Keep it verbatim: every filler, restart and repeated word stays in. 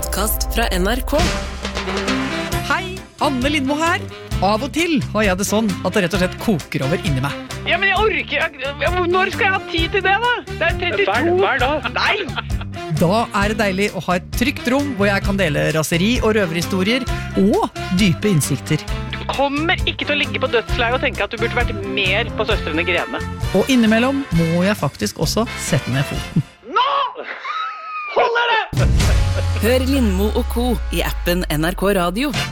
podcast fra N R K. Hei, Anne Lindmo her. Av og til har jeg det sånn at det rett og slett koker over inni meg. Ja, men jeg orker jeg, Når skal jeg ha tid til det da? Det er trettito. Hver, hver dag. Nei! Da er det deilig å ha et trygt rom hvor jeg kan dele raseri og røverhistorier og dype innsikter. Du kommer ikke til å ligge på dødsleie og tenke at du burde vært mer på Søstrene Grene. Og innimellom må jeg faktisk også sette ned foten. Nå! Holder det! Hør Lindmo og Co. i appen N R K Radio.